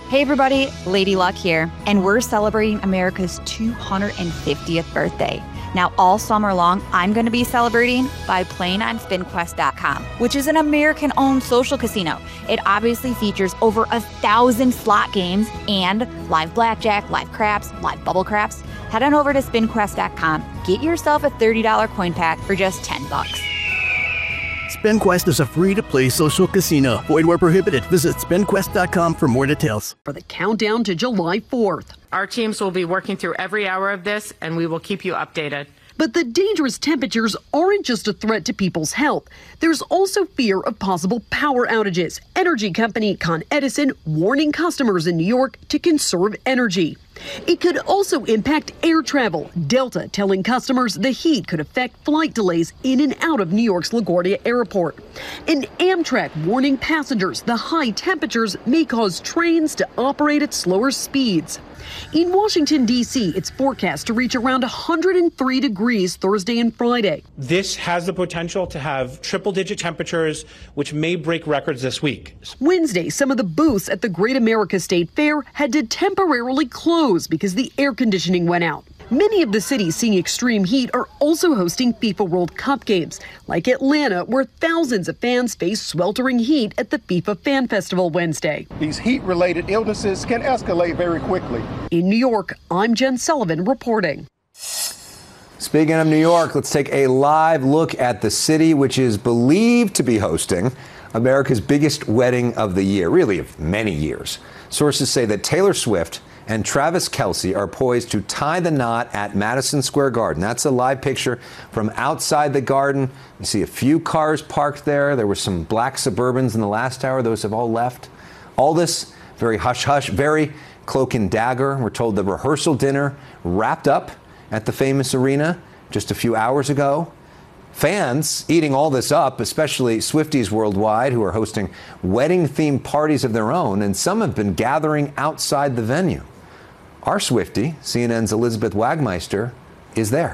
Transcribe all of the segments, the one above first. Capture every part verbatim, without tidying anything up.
Hey everybody, Lady Luck here, and we're celebrating America's two hundred fiftieth birthday. Now, all summer long, I'm going to be celebrating by playing on spin quest dot com, which is an American-owned social casino. It obviously features over a thousand slot games and live blackjack, live craps, live bubble craps. Head on over to spin quest dot com. Get yourself a thirty dollars coin pack for just ten bucks. SpinQuest is a free-to-play social casino. Void where prohibited. Visit spin quest dot com for more details. For the countdown to July fourth. Our teams will be working through every hour of this, and we will keep you updated. But the dangerous temperatures aren't just a threat to people's health. There's also fear of possible power outages. Energy company Con Edison warning customers in New York to conserve energy. It could also impact air travel. Delta telling customers the heat could affect flight delays in and out of New York's LaGuardia Airport. And Amtrak warning passengers the high temperatures may cause trains to operate at slower speeds. In Washington, D C, it's forecast to reach around one hundred three degrees Thursday and Friday. This has the potential to have triple-digit temperatures, which may break records this week. Wednesday, some of the booths at the Great America State Fair had to temporarily close because the air conditioning went out. Many of the cities seeing extreme heat are also hosting FIFA World Cup games, like Atlanta, where thousands of fans face sweltering heat at the FIFA Fan Festival Wednesday. These heat-related illnesses can escalate very quickly. In New York, I'm Jen Sullivan reporting. Speaking of New York, let's take a live look at the city, which is believed to be hosting America's biggest wedding of the year, really of many years. Sources say that Taylor Swift and Travis Kelce are poised to tie the knot at Madison Square Garden. That's a live picture from outside the garden. You see a few cars parked there. There were some black Suburbans in the last hour. Those have all left. All this very hush-hush, very cloak and dagger. We're told the rehearsal dinner wrapped up at the famous arena just a few hours ago. Fans eating all this up, especially Swifties worldwide who are hosting wedding-themed parties of their own, and some have been gathering outside the venue. Our Swiftie, C N N's Elizabeth Wagmeister, is there.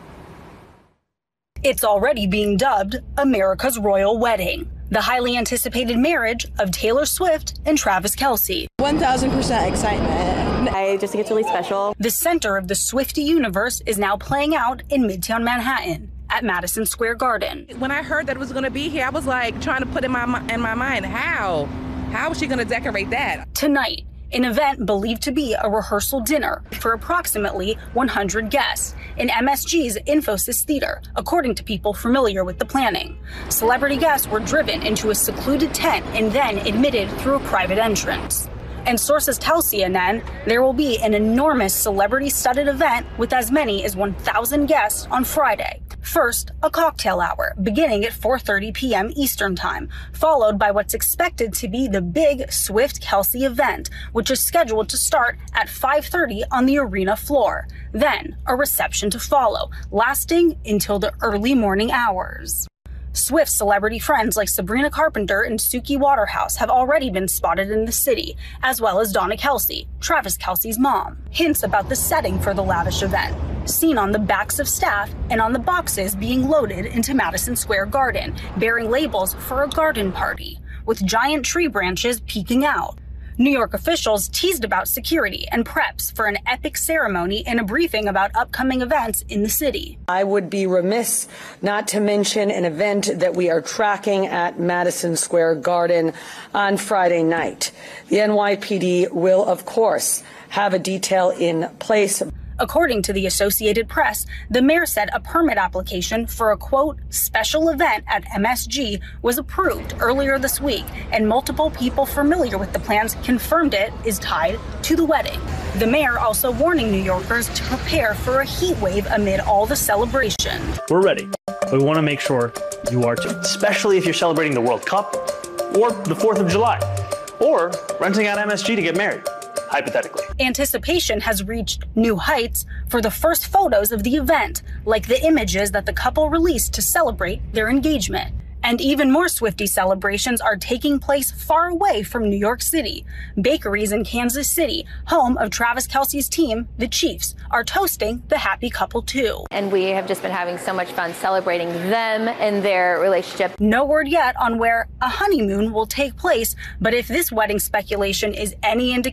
It's already being dubbed America's Royal Wedding, the highly anticipated marriage of Taylor Swift and Travis Kelce. one thousand percent excitement. I just think it's really special. The center of the Swiftie universe is now playing out in Midtown Manhattan at Madison Square Garden. When I heard that it was going to be here, I was like trying to put in my in my mind, how? How is she going to decorate that? Tonight, an event believed to be a rehearsal dinner for approximately one hundred guests in M S G's Infosys Theater, according to people familiar with the planning. Celebrity guests were driven into a secluded tent and then admitted through a private entrance. And sources tell C N N there will be an enormous celebrity-studded event with as many as one thousand guests on Friday. First, a cocktail hour beginning at four thirty p.m. Eastern Time, followed by what's expected to be the big Swift-Kelce event, which is scheduled to start at five thirty on the arena floor. Then, a reception to follow, lasting until the early morning hours. Swift's celebrity friends like Sabrina Carpenter and Suki Waterhouse have already been spotted in the city, as well as Donna Kelce, Travis Kelce's mom. Hints about the setting for the lavish event, seen on the backs of staff and on the boxes being loaded into Madison Square Garden, bearing labels for a garden party, with giant tree branches peeking out. New York officials teased about security and preps for an epic ceremony in a briefing about upcoming events in the city. I would be remiss not to mention an event that we are tracking at Madison Square Garden on Friday night. The N Y P D will, of course, have a detail in place. According to the Associated Press, the mayor said a permit application for a, quote, special event at M S G was approved earlier this week, and multiple people familiar with the plans confirmed it is tied to the wedding. The mayor also warning New Yorkers to prepare for a heat wave amid all the celebration. We're ready. We want to make sure you are too, especially if you're celebrating the World Cup or the fourth of July or renting out M S G to get married. Hypothetically. Anticipation has reached new heights for the first photos of the event, like the images that the couple released to celebrate their engagement. And even more Swiftie celebrations are taking place far away from New York City. Bakeries in Kansas City, home of Travis Kelce's team, the Chiefs, are toasting the happy couple too. And we have just been having so much fun celebrating them and their relationship. No word yet on where a honeymoon will take place, but if this wedding speculation is any indication,